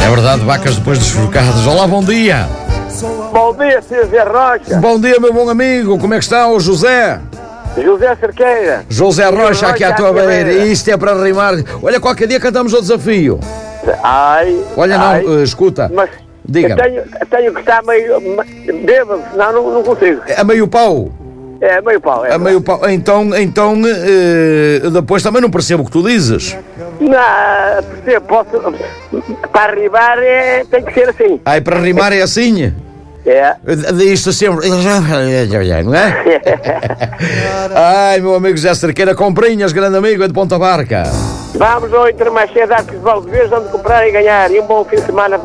É verdade, vacas depois dos forcados. Olá, bom dia. Bom dia, Sr. Zé Rocha. Bom dia, meu bom amigo. Como é que está o José? José Cerqueira. José Rocha aqui à tua beira. Isto é para rimar. Olha, qualquer dia cantamos o desafio. Ai. Olha, não, escuta. Mas Diga. tenho que estar meio bêbado, senão não consigo. É meio pau. É meio pau. É meio pau. Então, depois também não percebo o que tu dizes. Não, percebo, posso. Para rimar tem que ser assim. Ai, para rimar é assim? É. Isto sempre. Não é? Ai, meu amigo José Cerqueira, comprinhas, grande amigo, é de Ponta Barca. Vamos ao Intermarché de Arcos de Valdevez, onde comprar e ganhar. E um bom fim de semana.